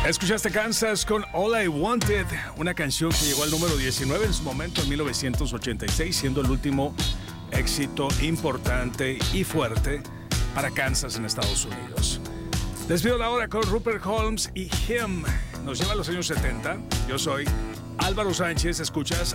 Escuchaste Kansas con All I Wanted, una canción que llegó al número 19 en su momento en 1986, siendo el último éxito importante y fuerte para Kansas en Estados Unidos. Despido la hora con Rupert Holmes y Him. Nos lleva a los años 70. Yo soy Álvaro Sánchez, escuchas